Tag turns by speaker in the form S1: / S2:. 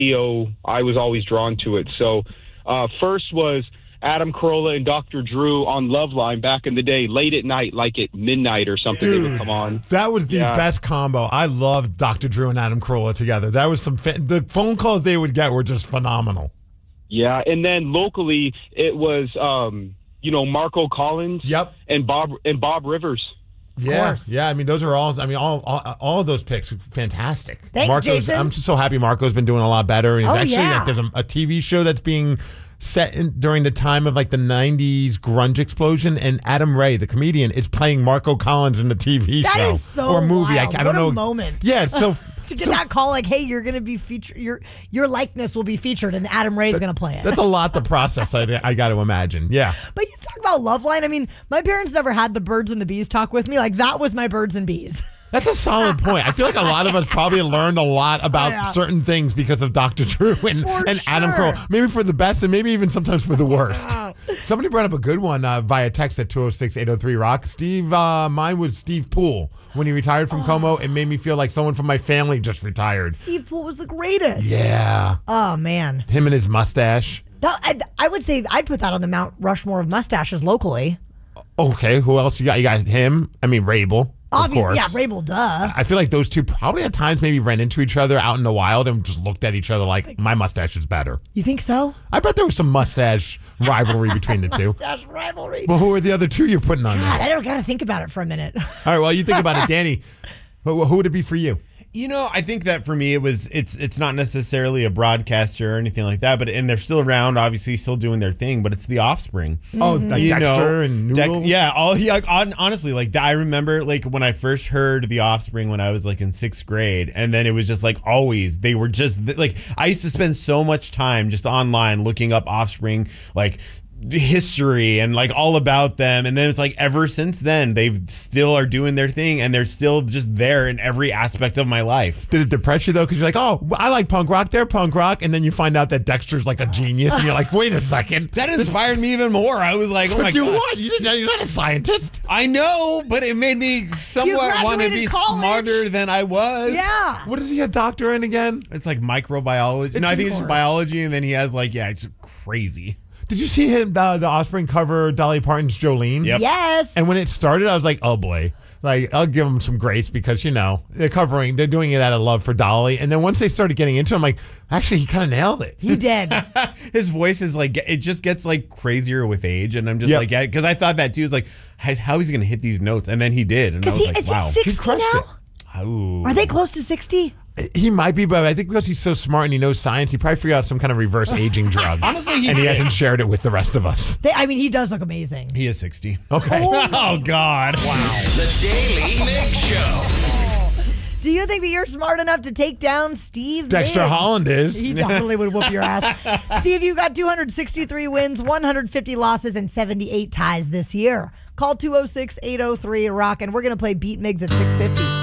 S1: I was always drawn to it. So first was Adam Carolla and Dr. Drew on Loveline back in the day, late at night, like at midnight or something.
S2: Dude,
S1: they would come on.
S2: That was the best combo. I loved Dr. Drew and Adam Carolla together. That was the phone calls they would get were just phenomenal.
S1: Yeah, and then locally it was Marco Collins.
S2: Yep.
S1: And Bob Rivers.
S2: Yeah, yeah. I mean, those are all. I mean, all of those picks are fantastic.
S3: Thanks, Jason.
S2: I'm just so happy Marco's been doing a lot better. And
S3: Like,
S2: there's a TV show that's being set during the time of like the '90s grunge explosion, and Adam Ray, the comedian, is playing Marco Collins in the TV show.
S3: That is so
S2: or movie.
S3: wild.
S2: I don't know.
S3: What a moment.
S2: Yeah, so.
S3: To get that call like, hey, you're going to be featured, your likeness will be featured, and Adam Ray's going to play it.
S2: That's a lot to process, I got to imagine. Yeah.
S3: But you talk about Loveline. I mean, my parents never had the birds and the bees talk with me. Like, that was my birds and bees.
S2: That's a solid point. I feel like a lot of us probably learned a lot about certain things because of Dr. Drew and Adam Carolla. Maybe for the best and maybe even sometimes for the worst. Somebody brought up a good one via text at 206-803-ROCK. Steve, mine was Steve Poole. When he retired from Como, it made me feel like someone from my family just retired.
S3: Steve Poole was the greatest.
S2: Yeah.
S3: Oh, man.
S2: Him and his mustache.
S3: I would say I'd put that on the Mount Rushmore of mustaches locally.
S2: Okay, who else you got? You got him. I mean, Rabel.
S3: Obviously, yeah, Rabel, duh.
S2: I feel like those two probably at times maybe ran into each other out in the wild and just looked at each other like, my mustache is better.
S3: You think so?
S2: I bet there was some mustache rivalry between the two.
S3: Mustache rivalry.
S2: Well, who are the other two you're putting on
S3: God,
S2: there?
S3: I don't got to think about it for a minute.
S2: All right, well, you think about it, Danny. Who would it be for you?
S4: You know, I think that for me, it's not necessarily a broadcaster or anything like that, and they're still around, obviously still doing their thing, but it's the Offspring.
S2: Oh, like Dexter and Noodles?
S4: Honestly, like I remember like when I first heard the Offspring when I was like in 6th grade, and then it was just like always, they were just like, I used to spend so much time just online looking up Offspring, like history and like all about them, and then it's like ever since then they still are doing their thing and they're still just there in every aspect of my life.
S2: Did it depress you though? Because you're like, oh, I like punk rock, they're punk rock, and then you find out that Dexter's like a genius and you're like, wait a second,
S4: that inspired me even more. I was like, oh my God,
S2: what? You're not a scientist.
S4: I know, but it made me somewhat want to be smarter than I was.
S3: Yeah.
S2: What is he a doctor in again?
S4: It's like microbiology. I think it's just biology, and then he has like, it's crazy.
S2: Did you see him, the Offspring cover Dolly Parton's Jolene?
S4: Yep.
S3: Yes.
S2: And when it started, I was like, oh boy. Like, I'll give them some grace because, they're doing it out of love for Dolly. And then once they started getting into it, I'm like, actually, he kind of nailed it.
S3: He did.
S4: His voice is like, it just gets like crazier with age. And I'm just like, yeah, because I thought that too. Is like, how he's going to hit these notes. And then he did. And I was like,
S3: is
S4: wow.
S3: he 60 now?
S4: Ooh.
S3: Are they close to 60?
S2: He might be, but I think because he's so smart and he knows science, he probably figured out some kind of reverse aging drug.
S4: Honestly,
S2: he hasn't shared it with the rest of us.
S3: He does look amazing.
S4: He is 60.
S2: Okay.
S4: Oh God.
S5: Wow. The Daily Mix Show.
S3: Do you think that you're smart enough to take down Steve
S2: Dexter
S3: Miggs?
S2: Holland is.
S3: He definitely would whoop your ass. Steve, you got 263 wins, 150 losses, and 78 ties this year. Call 206-803-ROCK, and we're going to play Beat Miggs at 650.